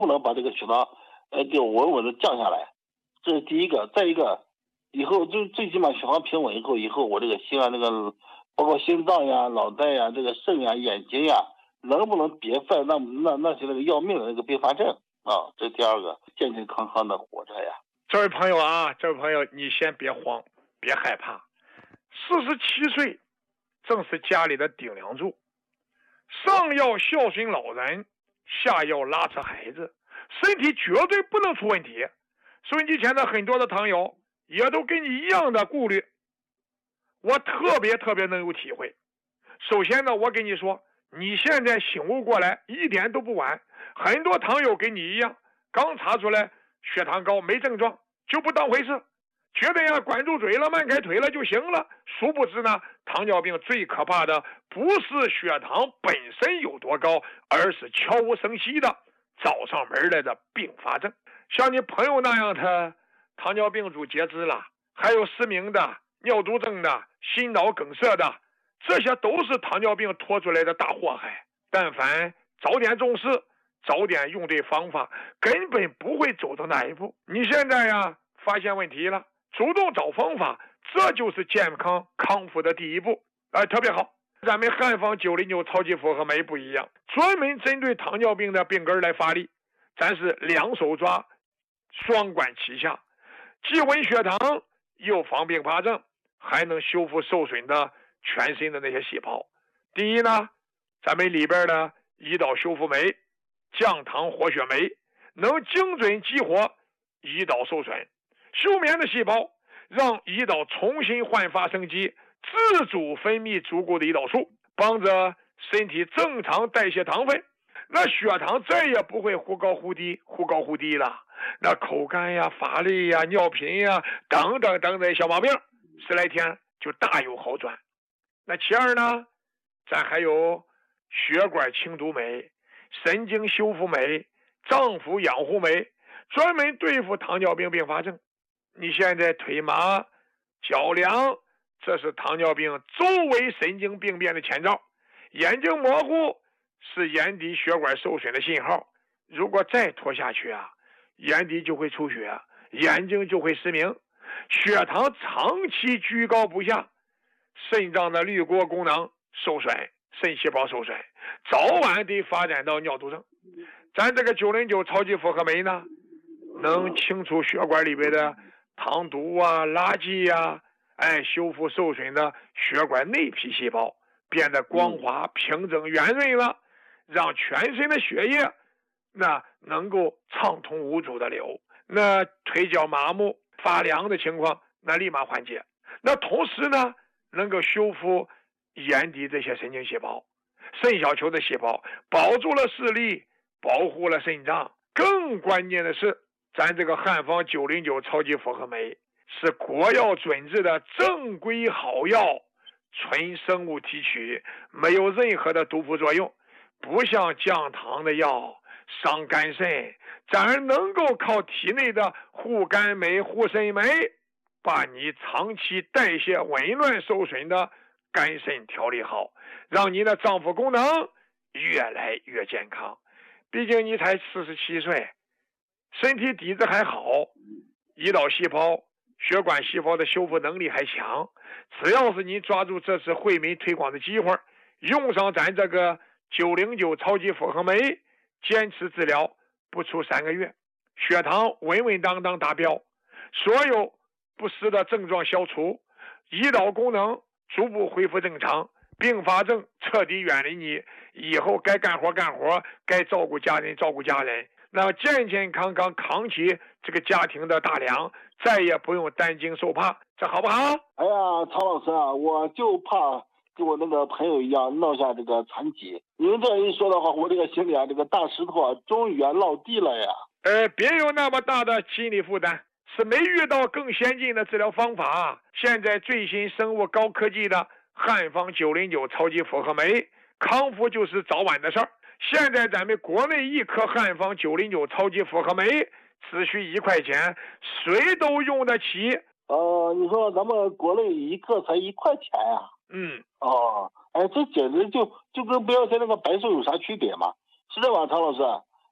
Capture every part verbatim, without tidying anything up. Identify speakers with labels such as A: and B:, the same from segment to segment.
A: 不能把这个血糖呃就稳稳的降下来，这是第一个。再一个，以后就最起码血糖平稳以后，以后我这个心啊那个包括心脏呀、脑袋呀、这个肾呀、眼睛呀，能不能别犯那那那些那个要命的那个并发症啊？这第二个，健健康康的活着呀。
B: 这位朋友啊，这位朋友，你先别慌，别害怕。四十七岁正是家里的顶梁柱，上要孝顺老人，下要拉扯孩子，身体绝对不能出问题。收音机前的很多的糖友也都跟你一样的顾虑，我特别特别能有体会。首先呢，我跟你说，你现在醒悟过来一点都不晚。很多糖友跟你一样，刚查出来血糖高没症状就不当回事，觉得呀管住嘴了迈开腿了就行了。殊不知呢，糖尿病最可怕的不是血糖本身有多高，而是悄无声息的找上门来的并发症。像你朋友那样的糖尿病主截肢了，还有失明的、尿毒症的、心脑梗塞的，这些都是糖尿病拖出来的大祸害。但凡早点重视，早点用对方法，根本不会走到那一步。你现在呀发现问题了，主动找方法，这就是健康康复的第一步。哎，特别好。咱们汉方九零九超级复合酶不一样，专门针对糖尿病的病根来发力。咱是两手抓，双管齐下，既稳血糖，又防并发症，还能修复受损的全身的那些细胞。第一呢，咱们里边的胰岛修复酶、降糖活血酶能精准激活胰岛受损、休眠的细胞，让胰岛重新焕发生机，自主分泌足够的胰岛素，帮着身体正常代谢糖分。那血糖再也不会忽高忽低忽高忽低了，那口干呀、乏累呀、尿频呀等等等等小毛病，十来天就大有好转。那其二呢，咱还有血管清毒酶、神经修复酶、脏腑养护酶，专门对付糖尿病并发症。你现在腿麻、脚凉，这是糖尿病周围神经病变的前兆。眼睛模糊是眼底血管受损的信号，如果再拖下去啊，眼底就会出血，眼睛就会失明。血糖长期居高不下，肾脏的滤过功能受损，肾细胞受损，早晚得发展到尿毒症。咱这个九零九超级复合酶呢，能清除血管里边的糖毒啊、垃圾呀、啊，哎，修复受损的血管内皮细胞，变得光滑、平整、圆润了，让全身的血液那能够畅通无阻的流，那腿脚麻木、发凉的情况那立马缓解。那同时呢，能够修复眼底这些神经细胞、肾小球的细胞，保住了视力，保护了肾脏。更关键的是，咱这个汉方九零九超级复合酶是国药准字的正规好药，纯生物提取，没有任何的毒副作用，不像降糖的药伤肝肾，咱而能够靠体内的护肝酶、护肾酶，把你长期代谢紊乱受损的肝肾调理好，让你的脏腑功能越来越健康。毕竟你才四十七岁，身体底子还好，胰岛细胞、血管细胞的修复能力还强。只要是你抓住这次惠民推广的机会，用上咱这个九零九超级复合酶，坚持治疗不出三个月，血糖稳稳当当达标，所有不适的症状消除，胰岛功能逐步恢复正常，并发症彻底远离你，以后该干活干活，该照顾家人照顾家人，那健健康康扛起这个家庭的大梁，再也不用担惊受怕，这好不好？
A: 哎呀，曹老师啊，我就怕跟我那个朋友一样落下这个残疾。您这一说的话，我这个心里啊，这个大石头啊，终于啊落地了呀。
B: 呃，别有那么大的心理负担，是没遇到更先进的治疗方法。现在最新生物高科技的汉方九零九超级复合酶，康复就是早晚的事儿。现在咱们国内一颗汉方九零九超级复合酶只需一块钱，谁都用得起。
A: 呃，你说咱们国内一个才一块钱呀、啊？
B: 嗯，
A: 哦，哎，这简直就就跟不要钱那个白送有啥区别嘛？是这吧，曹老师？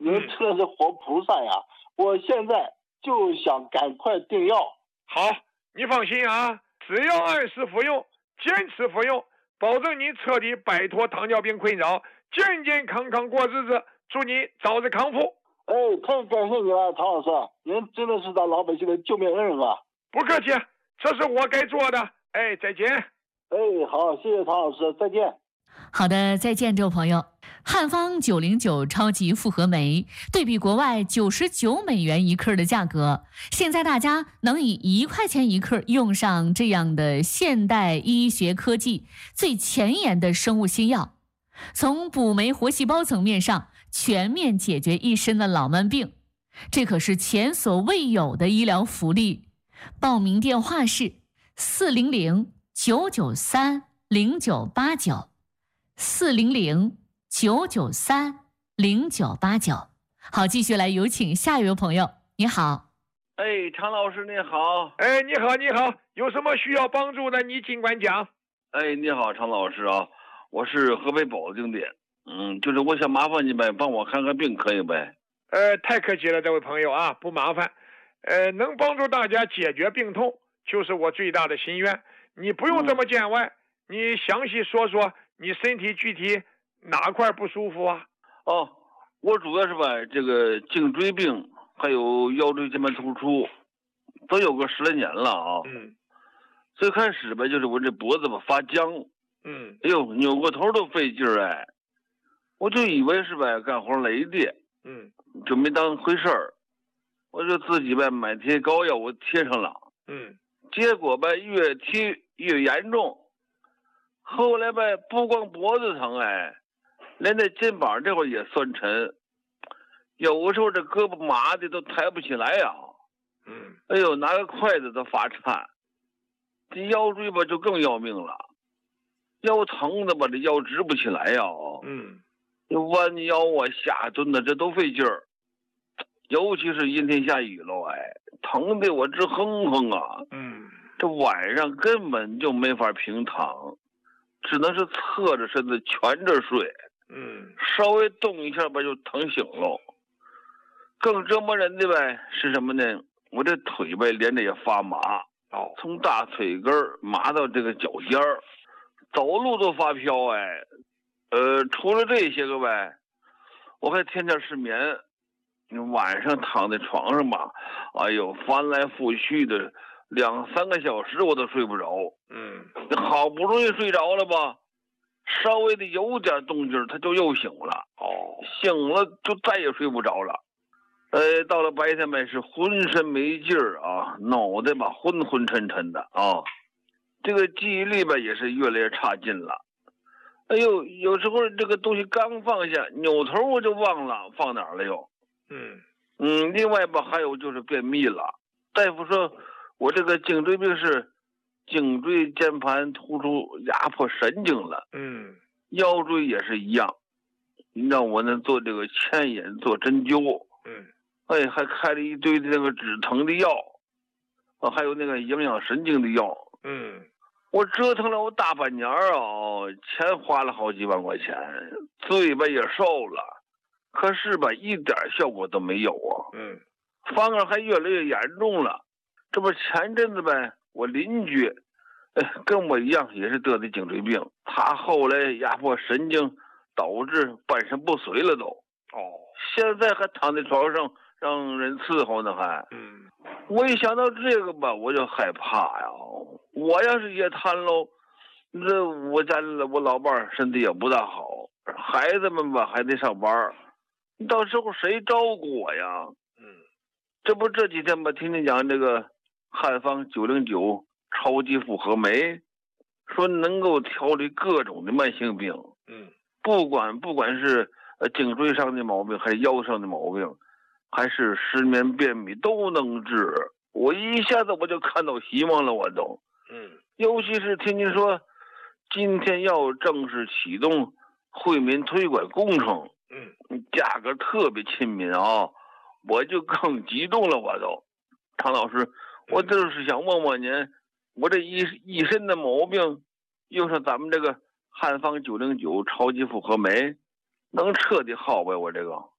A: 您真的是活菩萨呀！我现在就想赶快订药。
B: 好，你放心啊，只要按时服用，坚持服用，保证你彻底摆脱糖尿病困扰，健健康康过日子。祝你早日康复。
A: 哎，太感谢你了，唐老师，您真的是咱老百姓的救命恩人啊！
B: 不客气，这是我该做的。哎，再见。
A: 哎，好，谢谢唐老师，再见。
C: 好的，再见，这位朋友。汉方九零九超级复合酶，对比国外九十九美元一克的价格，现在大家能以一块钱一克用上这样的现代医学科技最前沿的生物新药，从补酶活细胞层面上全面解决一身的老慢病，这可是前所未有的医疗福利。报名电话是四零零九九三零九八九。四零零九九三零九八九。好，继续来有请下一位朋友。你好。
D: 哎，常老师你好。
B: 哎，你好，你好，有什么需要帮助的，你尽管讲。
D: 哎，你好，常老师啊，我是河北保定的，嗯，就是我想麻烦你呗，帮我看看病，可以呗？
B: 呃，太客气了，这位朋友啊，不麻烦。呃，能帮助大家解决病痛，就是我最大的心愿。你不用这么见外，嗯、你详细说说。你身体具体哪块不舒服啊？
D: 哦，我主要是吧，这个颈椎病还有腰椎间盘突出，都有个十来年了啊。
B: 嗯。
D: 最开始吧，就是我这脖子吧发僵。
B: 嗯。
D: 哎呦，扭个头都费劲儿哎，我就以为是吧干活累的。
B: 嗯。
D: 就没当回事儿，我就自己呗买贴膏药我贴上了。
B: 嗯。
D: 结果吧越贴越严重。后来呗，不光脖子疼哎，连这肩膀这会儿也酸沉，有时候这胳膊麻的都抬不起来呀、啊。
B: 嗯，
D: 哎呦，拿个筷子都发颤。这腰椎吧就更要命了，腰疼的吧这腰直不起来呀、啊。
B: 嗯，
D: 弯腰啊下蹲的这都费劲儿，尤其是阴天下雨了哎，疼的我直哼哼啊。
B: 嗯，
D: 这晚上根本就没法平躺。只能是侧着身子蜷着睡，
B: 嗯，
D: 稍微动一下吧就疼醒了。更折磨人的呗是什么呢？我这腿呗连着也发麻，
B: 哦，
D: 从大腿根儿麻到这个脚尖儿，走路都发飘哎。呃，除了这些个呗，我还天天失眠，晚上躺在床上吧，哎呦翻来覆去的。两三个小时我都睡不着，
B: 嗯，
D: 好不容易睡着了吧，稍微的有点动静，他就又醒了。
B: 哦，
D: 醒了就再也睡不着了。呃，到了白天呗是浑身没劲儿啊，脑袋吧昏昏沉沉的啊，这个记忆力吧也是越来越差劲了。哎呦，有时候这个东西刚放下，扭头我就忘了放哪儿了又。
B: 嗯
D: 嗯，另外吧还有就是便秘了，大夫说。我这个颈椎病是颈椎间盘突出压迫神经了，
B: 嗯，
D: 腰椎也是一样，让我呢做这个牵引做针灸，
B: 嗯，
D: 哎，还开了一堆的那个止疼的药，啊，还有那个营养神经的药，
B: 嗯，
D: 我折腾了我大半年啊，钱花了好几万块钱，嘴巴也瘦了，可是吧一点效果都没有啊，
B: 嗯，
D: 反而还越来越严重了。这不前阵子呗，我邻居，哎，跟我一样也是得的颈椎病，他后来压迫神经，导致半身不遂了都。
B: 哦，
D: 现在还躺在床上让人伺候呢还。
B: 嗯，
D: 我一想到这个吧，我就害怕呀。我要是也瘫喽，这我家我老伴儿身体也不大好，孩子们吧还得上班，到时候谁照顾我呀？
B: 嗯，这
D: 不这几天吧，听你讲这个。汉方九零九超级复合酶，说能够调理各种的慢性病，
B: 嗯，
D: 不管不管是呃颈椎上的毛病，还是腰上的毛病，还是失眠便秘都能治。我一下子我就看到希望了，我都，
B: 嗯，
D: 尤其是听您说今天要正式启动惠民推广工程，
B: 嗯，
D: 价格特别亲民啊，我就更激动了，我都，唐老师。我就是想问问您，我这一一身的毛病，用上咱们这个汉方九零九超级复合酶，能彻底好呗？我这个，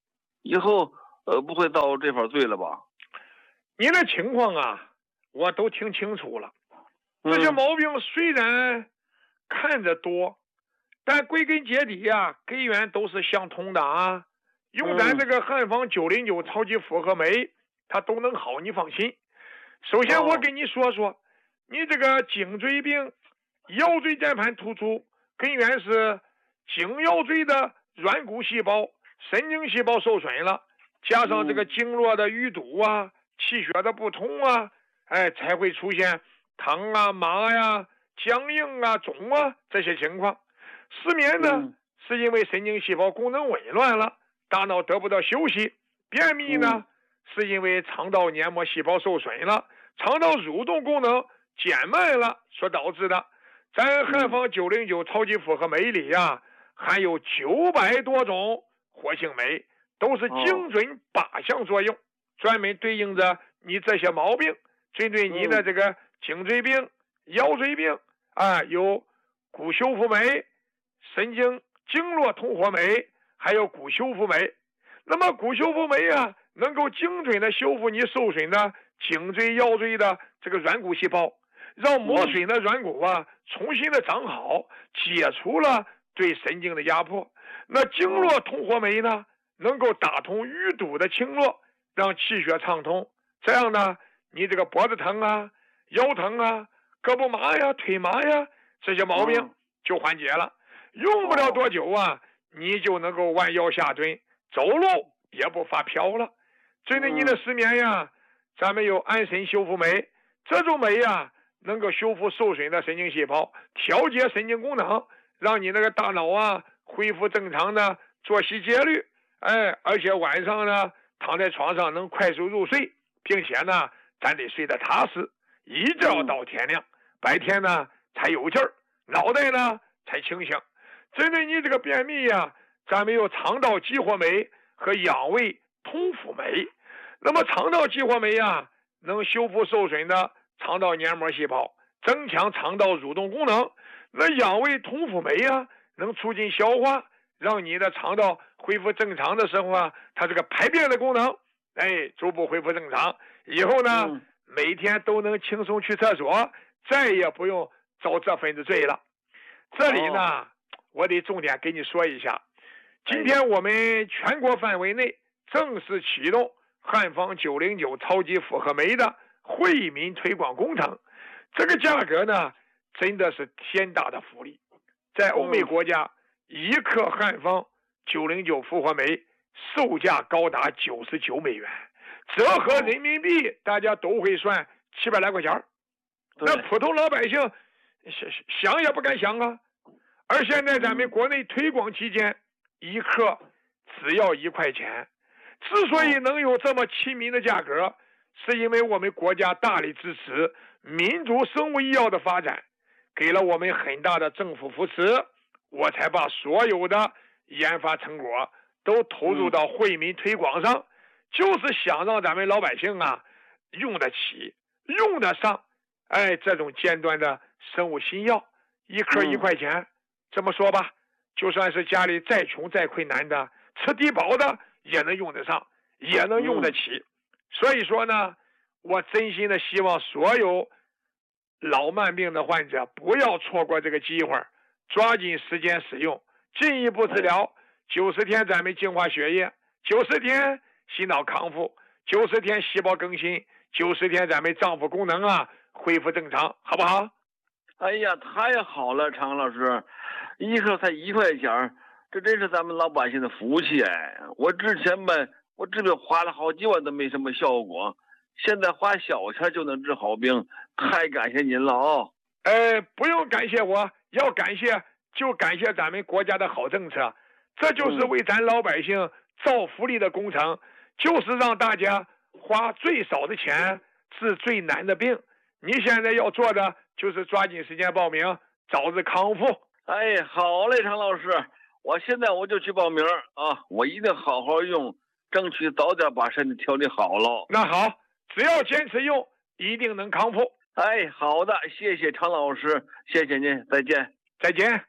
D: 以后呃不会遭这份罪了吧？
B: 你的情况啊，我都听清楚了。这些毛病虽然看着多，但归根结底呀、啊，根源都是相通的啊。用咱这个汉方九零九超级复合酶，它都能好，你放心。首先我跟你说说，你这个颈椎病、腰椎间盘突出，根源是颈腰椎的软骨细胞、神经细胞受损了，加上这个经络的淤堵啊、气血的不通啊，哎，才会出现疼啊、麻呀、僵硬啊、肿啊这些情况。失眠呢，嗯、是因为神经细胞功能紊乱了，大脑得不到休息。便秘呢，嗯、是因为肠道黏膜细胞受损了，肠道蠕动功能减慢了所导致的。咱汉方九零九超级复合酶里呀、啊，含有九百多种活性酶，都是精准靶向作用，专门对应着你这些毛病。针对你的这个颈椎病、腰椎病啊，有骨修复酶、神经经络通活酶，还有骨修复酶。那么骨修复酶啊，能够精准的修复你受损的颈椎、腰椎的这个软骨细胞，让磨损的软骨啊重新的长好，解除了对神经的压迫。那经络通活酶呢，能够打通淤堵的经络，让气血畅通。这样呢，你这个脖子疼啊、腰疼啊、胳膊麻呀、腿麻呀，这些毛病就缓解了。用不了多久啊，你就能够弯腰下蹲，走路也不发飘了。针对你的失眠呀，咱们有安神修复酶，这种酶呀能够修复受损的神经细胞，调节神经功能，让你那个大脑啊恢复正常的作息节律。哎，而且晚上呢躺在床上能快速入睡，并且呢咱得睡得踏实，一觉到天亮，白天呢才有劲儿，脑袋呢才清醒。针对你这个便秘呀，咱们有肠道激活酶和养胃通腑酶。那么肠道激活酶呀，能修复受损的肠道黏膜细胞，增强肠道蠕动功能。那养胃通腑酶呀，能促进消化，让你的肠道恢复正常的时候啊，它这个排便的功能，哎，逐步恢复正常。以后呢，嗯、每天都能轻松去厕所，再也不用遭这份子罪了。这里呢，哦、我得重点给你说一下，今天我们全国范围内正式启动汉方九零九超级复合酶的惠民推广工程。这个价格呢，真的是天大的福利。在欧美国家，一克汉方九零九复合酶售价高达九十九美元，折合人民币大家都会算七百来块钱。那普通老百姓想也不敢想啊。而现在咱们国内推广期间，一克只要一块钱。之所以能有这么亲民的价格，是因为我们国家大力支持民族生物医药的发展，给了我们很大的政府扶持，我才把所有的研发成果都投入到惠民推广上，就是想让咱们老百姓啊用得起、用得上，哎，这种尖端的生物新药，一颗一块钱，这么说吧，就算是家里再穷再困难的，吃低保的也能用得上，也能用得起。所以说呢，我真心的希望所有老慢病的患者不要错过这个机会，抓紧时间使用，进一步治疗。九十天咱们净化血液，九十天心脑康复，九十天细胞更新，九十天咱们脏腑功能啊恢复正常，好不好？
D: 哎呀，太好了，常老师，一克才一块钱，这真是咱们老百姓的福气哎！我之前吧，我这边花了好几万都没什么效果，现在花小钱就能治好病，太感谢您了哦！
B: 呃，不用感谢我，要感谢就感谢咱们国家的好政策，这就是为咱老百姓造福利的工程，就是让大家花最少的钱治最难的病。你现在要做的就是抓紧时间报名，早日康复。
D: 哎，好嘞，常老师，我现在我就去报名啊！我一定好好用，争取早点把身体调理好了。
B: 那好，只要坚持用，一定能康复。
D: 哎，好的，谢谢常老师，谢谢您，再见，
B: 再见。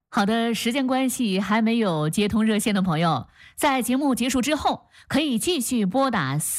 C: 好的，时间关系，还没有接通热线的朋友，在节目结束之后，可以继续拨打